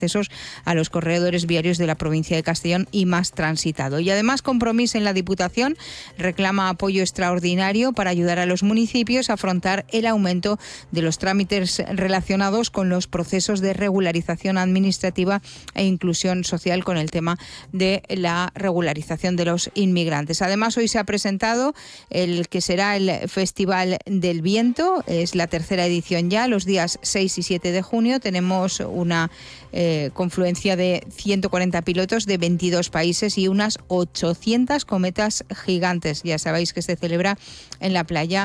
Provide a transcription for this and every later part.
accesos a los corredores viarios de la provincia de Castellón y más transitado. Y además, Compromís en la Diputación reclama apoyo extraordinario para ayudar a los municipios a afrontar el aumento de los trámites relacionados con los procesos de regularización administrativa e inclusión social, con el tema de la regularización de los inmigrantes. Además, hoy se ha presentado el que será el Festival del Viento. Es la tercera edición ya, los días 6 y 7 de junio. Tenemos una confluencia de 140 pilotos de 22 países y unas 800 cometas gigantes. Ya sabéis que se celebra en la playa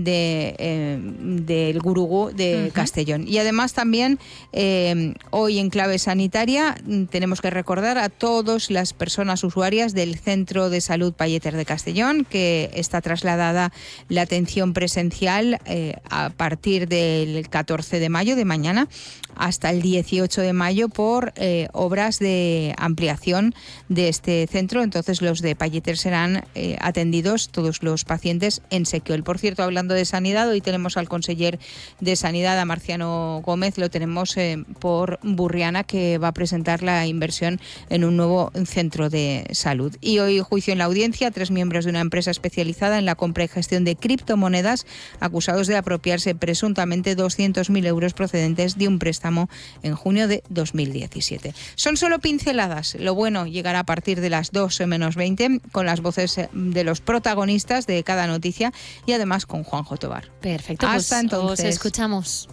del Gurugú de Castellón. Y además también hoy, en clave sanitaria, tenemos que recordar a todas las personas usuarias del Centro de Salud Palleter de Castellón que está trasladada la atención presencial a partir del 14 de mayo, de mañana, hasta el 18 de mayo por obras de ampliación de este centro. Entonces los de Palleter serán atendidos, todos los pacientes, en Sequioel. Por cierto, hablando de sanidad, hoy tenemos al conseller de Sanidad, a Marciano Gómez, lo tenemos por Burriana, que va a presentar la inversión en un nuevo centro de salud. Y hoy juicio en la audiencia, 3 miembros de una empresa especializada en la compra y gestión de criptomonedas, acusados de apropiarse presuntamente 200.000 euros procedentes de un préstamo en junio de 2017. Son solo pinceladas. Lo bueno llegará a partir de las 2 menos 20 con las voces de los protagonistas de cada noticia y además con Juanjo Tobar. Perfecto, hasta pues entonces. Os escuchamos.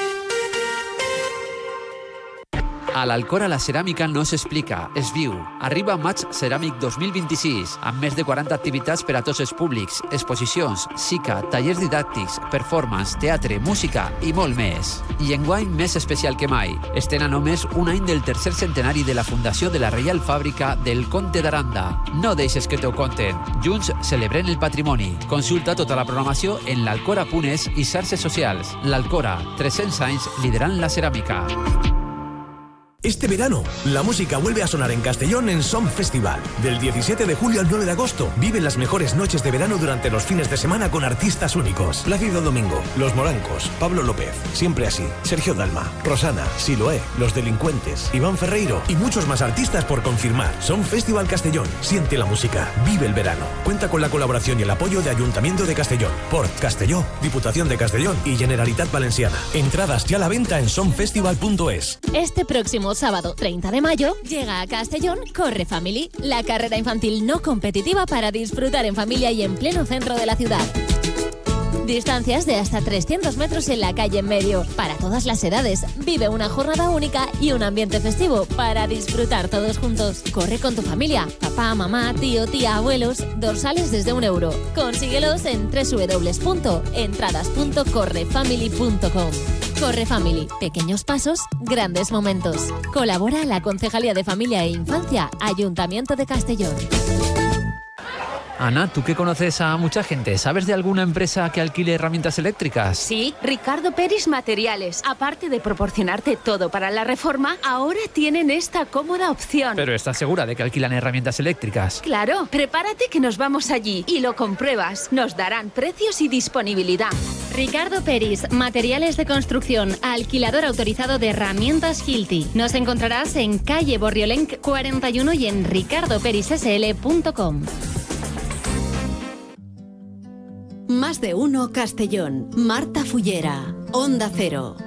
A l'Alcora la ceràmica no s'explica, es viu. Arriba Maig Ceràmic 2026, amb més de 40 activitats per a tots els públics, exposicions, SICA, tallers didàctics, performance, teatre, música i molt més. I enguany més especial que mai. Estem a només un any del tercer centenari de la fundació de la Reial Fàbrica del Conte d'Aranda. No deixes que t'ho conten. Junts celebrem el patrimoni. Consulta tota la programació en l'alcora.es i xarxes socials. L'Alcora, 300 anys liderant la ceràmica. Este verano, la música vuelve a sonar en Castellón en Som Festival. Del 17 de julio al 9 de agosto, vive las mejores noches de verano durante los fines de semana con artistas únicos. Plácido Domingo, Los Morancos, Pablo López, Siempre Así, Sergio Dalma, Rosana, Siloé, Los Delincuentes, Iván Ferreiro y muchos más artistas por confirmar. Som Festival Castellón. Siente la música. Vive el verano. Cuenta con la colaboración y el apoyo de Ayuntamiento de Castellón, Port Castelló, Diputación de Castellón y Generalitat Valenciana. Entradas ya a la venta en somfestival.es. Este próximo sábado 30 de mayo llega a Castellón Corre Family, la carrera infantil no competitiva para disfrutar en familia y en pleno centro de la ciudad. Distancias de hasta 300 metros en la calle en medio. Para todas las edades, vive una jornada única y un ambiente festivo para disfrutar todos juntos. Corre con tu familia, papá, mamá, tío, tía, abuelos, dorsales desde €1. Consíguelos en www.entradas.correfamily.com. Corre Family, pequeños pasos, grandes momentos. Colabora la Concejalía de Familia e Infancia, Ayuntamiento de Castellón. Ana, tú que conoces a mucha gente, ¿sabes de alguna empresa que alquile herramientas eléctricas? Sí, Ricardo Peris Materiales. Aparte de proporcionarte todo para la reforma, ahora tienen esta cómoda opción. Pero ¿estás segura de que alquilan herramientas eléctricas? Claro, prepárate que nos vamos allí y lo compruebas. Nos darán precios y disponibilidad. Ricardo Peris, Materiales de Construcción, alquilador autorizado de herramientas Hilti. Nos encontrarás en calle Borriolenc 41 y en ricardoperissl.com. Más de uno Castellón. Marta Fullera, Onda Cero.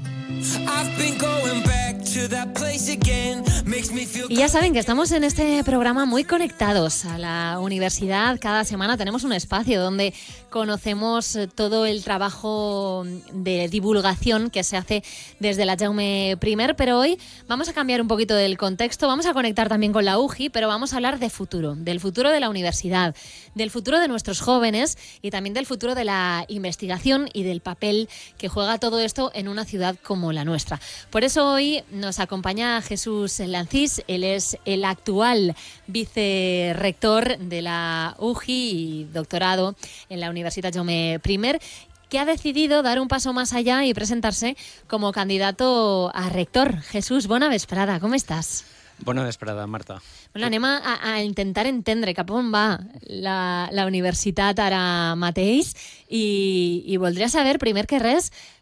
Y ya saben que estamos en este programa muy conectados a la universidad. Cada semana tenemos un espacio donde conocemos todo el trabajo de divulgación que se hace desde la Jaume I, pero hoy vamos a cambiar un poquito del contexto, vamos a conectar también con la UJI, pero vamos a hablar de futuro, del futuro de la universidad, del futuro de nuestros jóvenes y también del futuro de la investigación y del papel que juega todo esto en una ciudad como la nuestra. Por eso hoy nos acompaña Jesús Lancís, él es el actual vicerrector de la UJI y doctorado en la Universitat Jaume I, que ha decidido dar un paso más allá y presentarse como candidato a rector. Jesús, bona vesprada, com estàs? Bona vesprada, Marta. Bueno, anem a intentar entendre cap on va la universitat ara mateix i voldria saber, primer que res,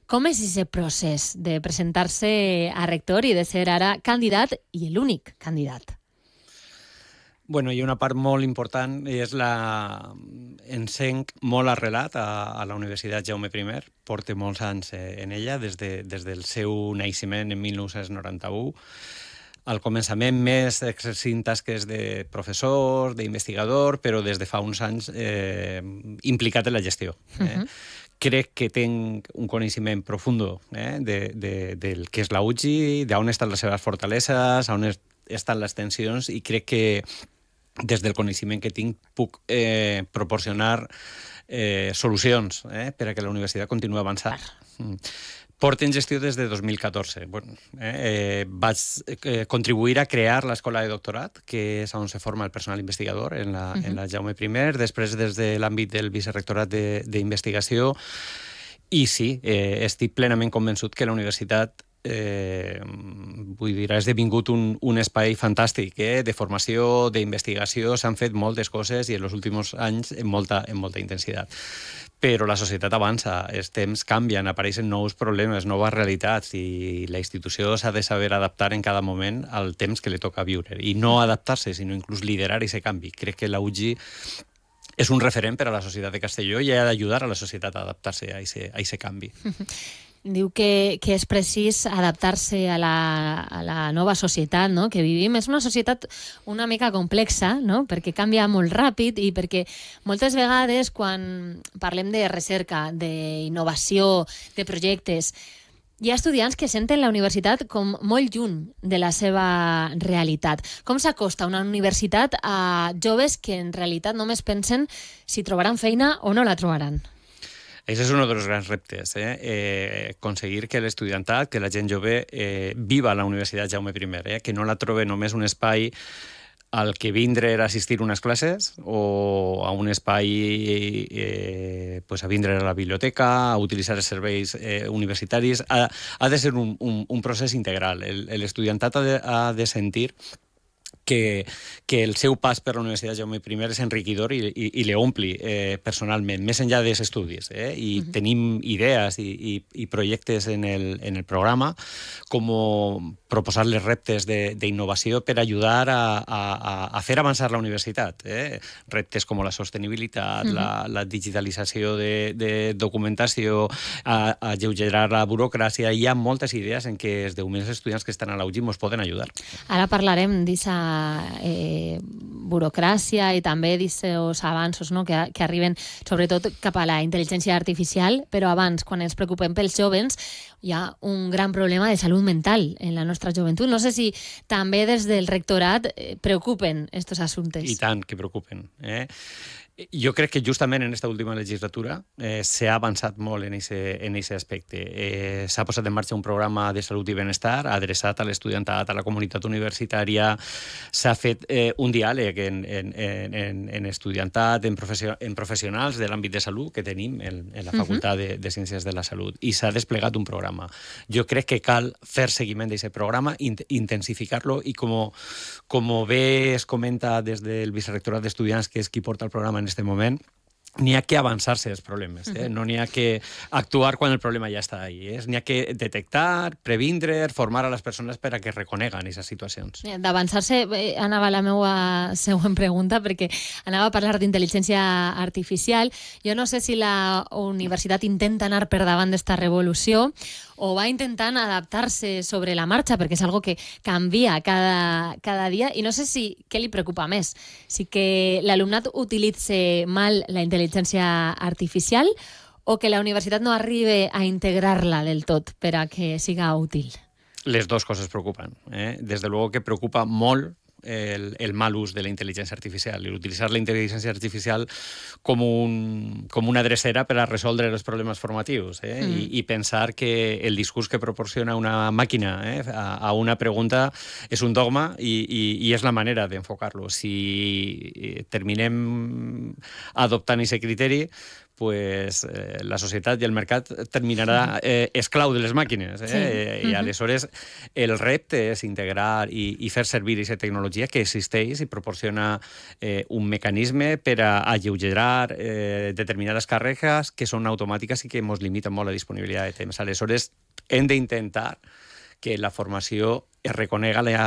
Com és aquest procés de presentar-se a rector i de ser ara candidat i l'únic candidat? Bueno, hi ha una part molt important, i és encenc molt arrelat a la Universitat Jaume I, porta molts anys en ella, des del seu naixement en 1991. Al començament més exercint tasques de professor, d'investigador, però des de fa uns anys implicat en la gestió. Crec que tinc un coneixement profundo del que és la UGI, d'on estan les seves fortaleses, on estan les tensions, i crec que des del coneixement que tinc puc proporcionar solucions per a que la universitat continuï avançant. Porto en gestió des de 2014. Vaig contribuir a crear l'escola de doctorat, que és on se forma el personal investigador en la Jaume I, després des de l'àmbit del vicerrectorat d'investigació. I sí, estic plenament convençut que la universitat ha esdevingut un espai fantàstic de formació, d'investigació. S'han fet moltes coses i en els últims anys amb molta intensitat. Però la societat avança, els temps canvien, apareixen nous problemes, noves realitats, i la institució s'ha de saber adaptar en cada moment al temps que li toca viure. I no adaptar-se, sinó inclús liderar aquest canvi. Crec que la UGI és un referent per a la societat de Castelló i ha d'ajudar a la societat a adaptar-se a aquest canvi. Diu que és precís adaptar-se a la nova societat, no?, que vivim. És una societat una mica complexa, no?, perquè canvia molt ràpid i perquè moltes vegades quan parlem de recerca, d'innovació, de projectes, hi ha estudiants que senten la universitat com molt lluny de la seva realitat. Com s'acosta una universitat a joves que en realitat només pensen si trobaran feina o no la trobaran? Ese és un dels grans reptes, aconseguir que l'estudiantat, que la gent jove viva a la Universitat Jaume I, que no la trobe només un espai al que vindre a assistir unes classes o a un espai a vindre a la biblioteca, a utilitzar els serveis universitaris. Ha de ser un procés integral. L'estudiantat ha de sentir que el seu pas per la Universitat Jaume I és enriquidor i l'ompli personalment, més enllà dels estudis. I tenim idees i projectes en el programa, com proposar les reptes d'innovació per ajudar a fer avançar la universitat. Reptes com la sostenibilitat, la digitalització de documentació, alleugerar la burocràcia. Hi ha moltes idees en què els 10.000 estudiants que estan a la UGI ens poden ajudar. Ara parlarem d'aquesta burocràcia i també d'aquests avanços, no?, que arriben sobretot cap a la intel·ligència artificial, però abans, quan ens preocupem pels joves, hi ha un gran problema de salut mental en la nostra joventut. No sé si també des del rectorat preocupen aquests assumptes. I tant que preocupen. Jo crec que justament en aquesta última legislatura s'ha avançat molt en aquest aspecte. S'ha posat en marxa un programa de salut i benestar adreçat a l'estudiantat, a la comunitat universitària. S'ha fet un diàleg en estudiantat, en professionals de l'àmbit de salut que tenim en la Facultat de Ciències de la Salut, i s'ha desplegat un programa. Jo crec que cal fer seguiment d'aquest programa, intensificar-lo, i com bé es comenta des del vicerrectorat d'estudiants, que és qui porta el programa en este moment, n'hi ha que avançar-se els problemes, no n'hi ha que actuar quan el problema ja està ahí. N'hi ha que detectar, previndre, formar a les persones per a que reconeguen aquestes situacions. D'avançar-se anava la meva següent pregunta, perquè anava a parlar d'intel·ligència artificial. Jo no sé si la universitat intenta anar per davant d'esta revolució o va intentant adaptar-se sobre la marxa, perquè és algo que canvia cada dia, i no sé què li preocupa més, si que l'alumnat utilitzi mal la intel·ligència artificial o que la universitat no arribi a integrar-la del tot per a que siga útil. Les dues coses preocupen. Des de luego que preocupa molt el mal ús de la intel·ligència artificial, i utilitzar la intel·ligència artificial com una drecera per a resoldre els problemes formatius, i pensar que el discurs que proporciona una màquina a una pregunta és un dogma i és la manera d'enfocar-lo. Si terminem adoptant aquest criteri, pues, la societat i el mercat terminarà esclau de les màquines. I aleshores el repte és integrar i fer servir aquesta tecnologia que existeix i proporciona un mecanisme per a alleugerar determinades càrregues que són automàtiques i que ens limiten molt la disponibilitat de temps. Aleshores, hem d'intentar que la formació es reconega